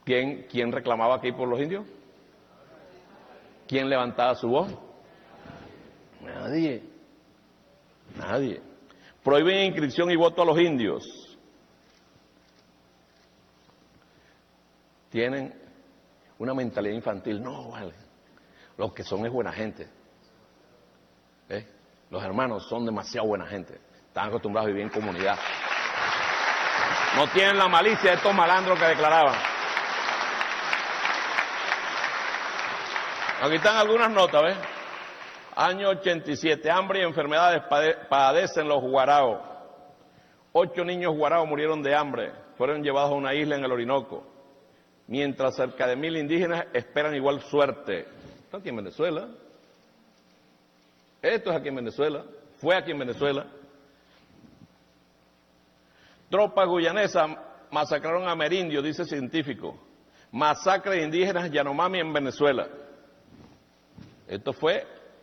¿Quién reclamaba aquí por los indios? ¿Quién levantaba su voz? Nadie. Nadie. Prohíben inscripción y voto a los indios. Tienen una mentalidad infantil. No, vale. Los que son es buena gente. Los hermanos son demasiado buena gente. Están acostumbrados a vivir en comunidad. No tienen la malicia de estos malandros que declaraban. Aquí están algunas notas, ¿ves? Año 87, hambre y enfermedades padecen los guaraos. 8 niños guaraos murieron de hambre, fueron llevados a una isla en el Orinoco, mientras cerca de 1000 indígenas esperan igual suerte. Esto aquí en Venezuela. Esto es aquí en Venezuela, fue aquí en Venezuela. Tropas guyanesas masacraron a amerindios, dice científico. Masacre de indígenas Yanomami en Venezuela. Esto fue,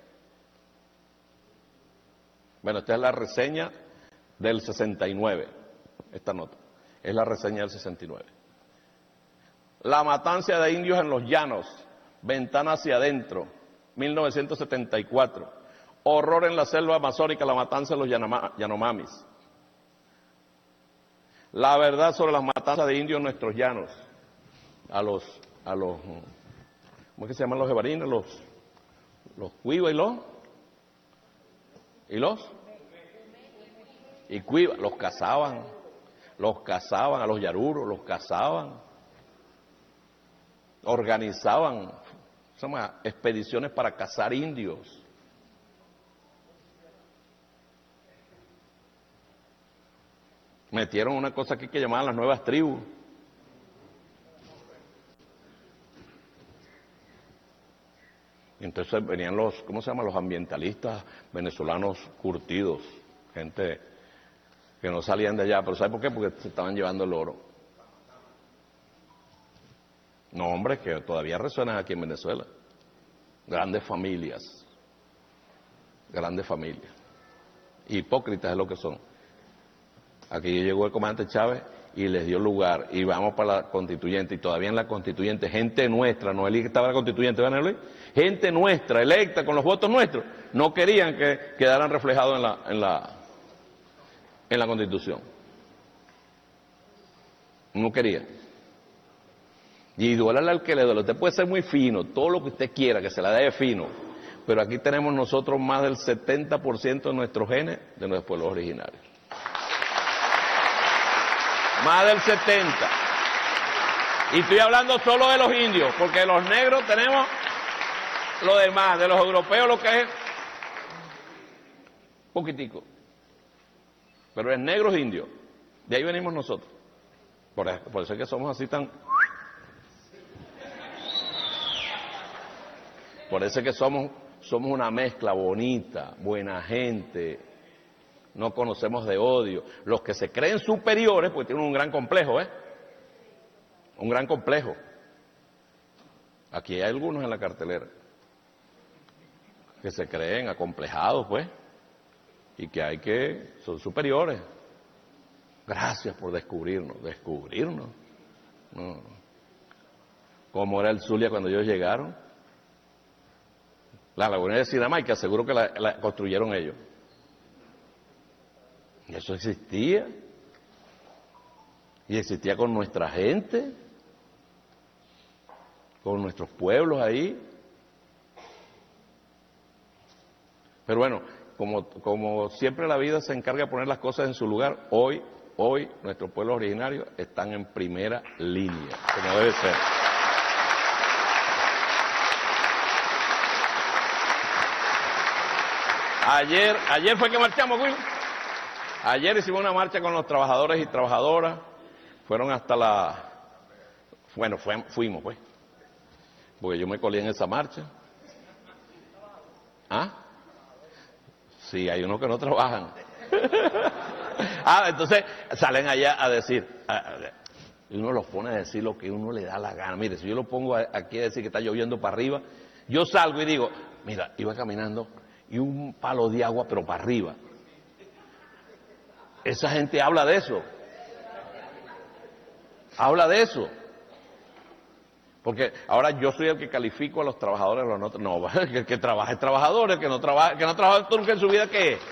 bueno, esta es la reseña del 69, esta nota, es la reseña del 69. La matanza de indios en los llanos, ventana hacia adentro, 1974. Horror en la selva amazónica, la matanza de los Yanomamis. La verdad sobre las matanzas de indios en nuestros llanos, a los, ¿cómo es que se llaman los jebarines? Los cuivas y cuivas, los cazaban a los yaruros, los cazaban, organizaban expediciones para cazar indios. Metieron una cosa aquí que llamaban las nuevas tribus. Entonces venían los, ¿cómo se llama? Los ambientalistas venezolanos curtidos, gente que no salían de allá, pero ¿sabe por qué? Porque se estaban llevando el oro. Nombres que todavía resuenan aquí en Venezuela. Grandes familias. Hipócritas es lo que son. Aquí llegó el comandante Chávez y les dio lugar, y vamos para la constituyente, y todavía en la constituyente, gente nuestra, no el que estaba en la constituyente, ¿van a ver? Gente nuestra, electa con los votos nuestros, no querían que quedaran reflejados en la constitución. No querían. Y duélale al que le duele, usted puede ser muy fino, todo lo que usted quiera, que se la dé fino, pero aquí tenemos nosotros más del 70% de nuestros genes de nuestros pueblos originarios. Más del 70%. Y estoy hablando solo de los indios, porque de los negros tenemos lo demás, de los europeos lo que es poquitico. Pero es negros e indios. De ahí venimos nosotros. Por eso es que somos así tan... Por eso es que somos una mezcla bonita, buena gente. No conocemos de odio. Los que se creen superiores, pues tienen un gran complejo, un gran complejo. Aquí hay algunos en la cartelera que se creen acomplejados, pues, y que son superiores. Gracias por descubrirnos. No. ¿Cómo era el Zulia cuando ellos llegaron? La laguna de Sinamaica, seguro que la construyeron ellos. Y eso existía. Y existía con nuestra gente, con nuestros pueblos ahí. Pero bueno, como siempre la vida se encarga de poner las cosas en su lugar, hoy nuestros pueblos originarios están en primera línea, como debe ser. Ayer fue que marchamos, Will. Ayer hicimos una marcha con los trabajadores y trabajadoras, fueron hasta fuimos pues, porque yo me colé en esa marcha. ¿Ah? Sí, hay unos que no trabajan. Entonces salen allá a decir, y uno los pone a decir lo que uno le da la gana. Mire, si yo lo pongo aquí a decir que está lloviendo para arriba, yo salgo y digo, mira, iba caminando y un palo de agua, pero para arriba. Esa gente habla de eso. Porque ahora yo soy el que califico a los trabajadores, no, el que trabaja es trabajador, el que no trabaja nunca en su vida, ¿qué es?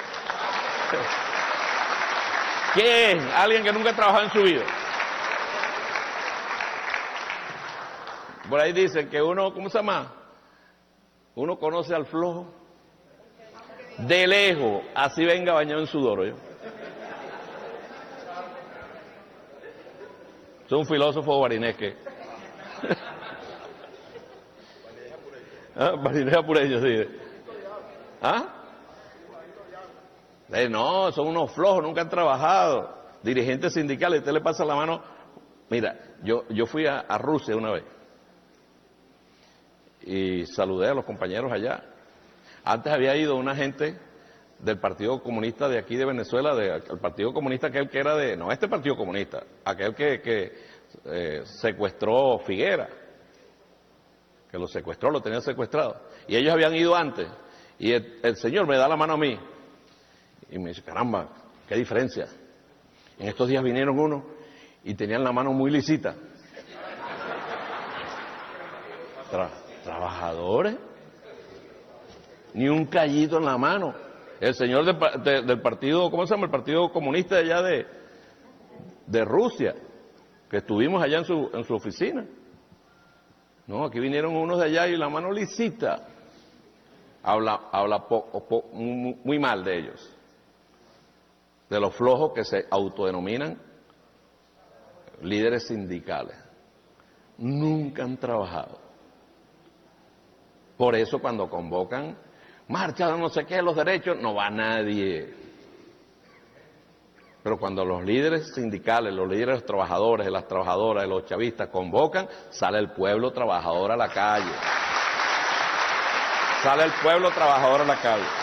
¿Qué es? Alguien que nunca ha trabajado en su vida. Por ahí dicen que uno, ¿cómo se llama? Uno conoce al flojo de lejos, así venga bañado en sudor. ¿Yo? Es un filósofo barinesque. Barinés apureño, sí. ¿Ah? No, son unos flojos, nunca han trabajado. Dirigentes sindicales, usted le pasa la mano. Mira, yo fui a Rusia una vez y saludé a los compañeros allá. Antes había ido una gente del Partido Comunista de aquí de Venezuela, el Partido Comunista aquel que era de, no este Partido Comunista, aquel que secuestró Figuera, que lo secuestró, lo tenía secuestrado. Y ellos habían ido antes, y el señor me da la mano a mí, y me dice, caramba, qué diferencia. En estos días vinieron unos y tenían la mano muy lisita. Trabajadores, ni un callito en la mano. El señor del partido, ¿cómo se llama? El Partido Comunista de allá de Rusia, que estuvimos allá en su oficina. No, aquí vinieron unos de allá y la mano lisita. Habla muy mal de ellos, de los flojos que se autodenominan líderes sindicales. Nunca han trabajado. Por eso cuando convocan marcha, no sé qué, los derechos, no va nadie. Pero cuando los líderes sindicales, los líderes de los trabajadores, de las trabajadoras, de los chavistas convocan, sale el pueblo trabajador a la calle. Sale el pueblo trabajador a la calle.